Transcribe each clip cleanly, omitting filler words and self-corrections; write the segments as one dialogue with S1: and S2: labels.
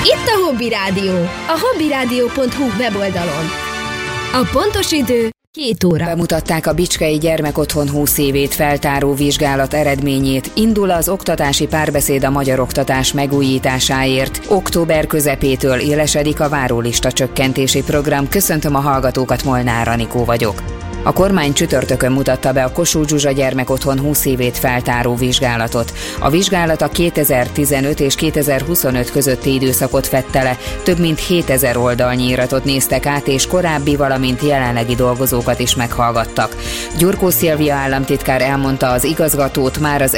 S1: Itt a Hobby Rádió, a hobbyradio.hu weboldalon. A pontos idő 2 óra.
S2: Bemutatták a Bicskei Gyermekotthon 20 évét feltáró vizsgálat eredményét. Indul az oktatási párbeszéd a magyar oktatás megújításáért. Október közepétől élesedik a várólista csökkentési program. Köszöntöm a hallgatókat, Molnár Anikó vagyok. A kormány csütörtökön mutatta be a Kossuth Zsuzsa Gyermekotthon 20 évét feltáró vizsgálatot. A vizsgálat a 2015 és 2025 közötti időszakot fedte le, több mint 7000 oldalnyi iratot néztek át, és korábbi, valamint jelenlegi dolgozókat is meghallgattak. Gyurkó Szilvia államtitkár elmondta, az igazgatót már az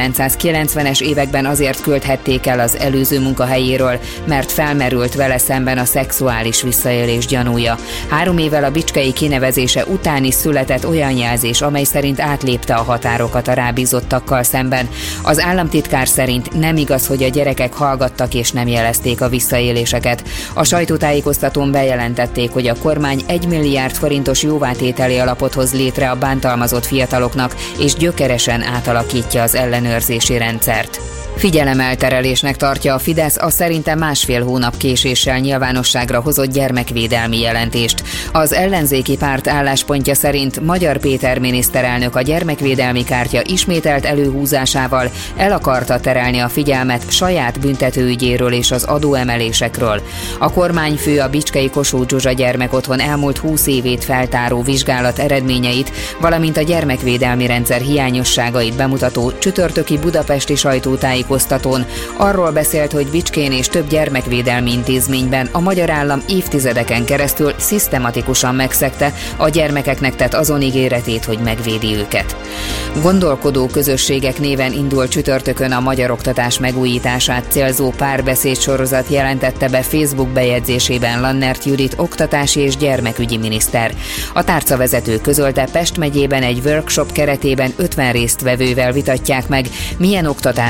S2: 1990-es években azért küldhették el az előző munkahelyéről, mert felmerült vele szemben a szexuális visszaélés gyanúja. 3 évvel a bicskei kinevezése után született olyan jelzés, amely szerint átlépte a határokat a rábízottakkal szemben. Az államtitkár szerint nem igaz, hogy a gyerekek hallgattak és nem jelezték a visszaéléseket. A sajtótájékoztatón bejelentették, hogy a kormány 1 milliárd forintos jóvátételi alapot hoz létre a bántalmazott fiataloknak, és gyökeresen átalakítja az ellenőrzési rendszert. Figyelemelterelésnek tartja a Fidesz a szerintem 1,5 hónap késéssel nyilvánosságra hozott gyermekvédelmi jelentést. Az ellenzéki párt álláspontja szerint Magyar Péter miniszterelnök a gyermekvédelmi kártya ismételt előhúzásával el akarta terelni a figyelmet saját büntetőügyéről és az adóemelésekről. A kormányfő a Bicskei Kossuth Zsuzsa Gyermekotthon elmúlt 20 évét feltáró vizsgálat eredményeit, valamint a gyermekvédelmi rendszer hiányosságait bemutató csütörtöki budapesti sajtótájékoztatón arról beszélt, hogy Bicskén és több gyermekvédelmi intézményben a magyar állam évtizedeken keresztül szisztematikusan megszegte a gyermekeknek tett azon ígéretét, hogy megvédi őket. Gondolkodó közösségek néven indul csütörtökön a magyar oktatás megújítását célzó párbeszéd sorozat, jelentette be Facebook bejegyzésében Lannert Judit oktatási és gyermekügyi miniszter. A tárcavezető közölte, Pest megyében egy workshop keretében 50 résztvevővel vitatják meg, milyen oktatás